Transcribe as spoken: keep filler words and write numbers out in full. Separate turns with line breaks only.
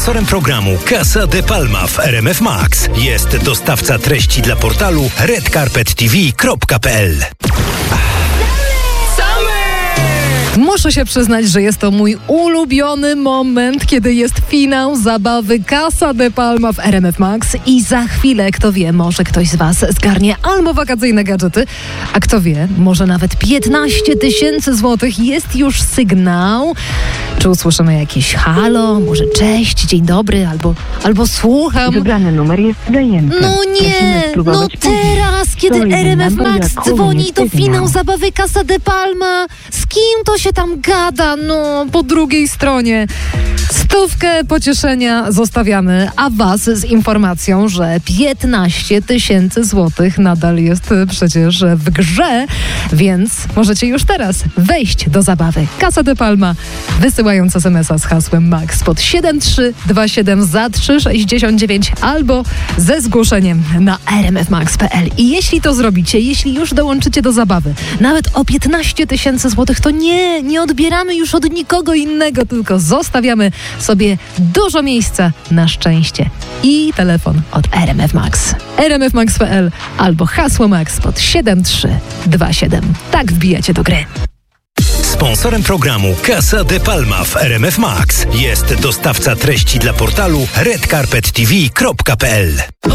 Sponsorem programu Casa de Palma w R M F Max jest dostawca treści dla portalu red carpet t v kropka p l.
Muszę się przyznać, że jest to mój ulubiony moment, kiedy jest finał zabawy Casa de Palma w R M F Max i za chwilę, kto wie, może ktoś z Was zgarnie albo wakacyjne gadżety, a kto wie, może nawet piętnaście tysięcy złotych. Jest już sygnał. Czy usłyszymy jakieś halo, może cześć, dzień dobry, albo, albo słucham.
Wybrany numer jest zajęty.
No nie, no teraz, kiedy R M F Max dzwoni, to finał zabawy Casa de Palma. Z kim to się tam gada, no, po drugiej stronie? Stówkę pocieszenia zostawiamy, a Was z informacją, że piętnaście tysięcy złotych nadal jest przecież w grze, więc możecie już teraz wejść do zabawy Casa de Palma, wysyłając es em es a z hasłem MAX pod siedem trzy dwa siedem za trzy sześćdziesiąt dziewięć albo ze zgłoszeniem na r m f max kropka p l. I jeśli to zrobicie, jeśli już dołączycie do zabawy, nawet o piętnaście tysięcy złotych, to nie, nie odbieramy już od nikogo innego, tylko zostawiamy sobie dużo miejsca na szczęście i telefon od R M F Max. r m f max kropka p l albo hasło MAX pod siedem trzy dwa siedem. Tak wbijacie do gry.
Sponsorem programu Casa de Palma w R M F Max jest dostawca treści dla portalu red carpet t v kropka p l.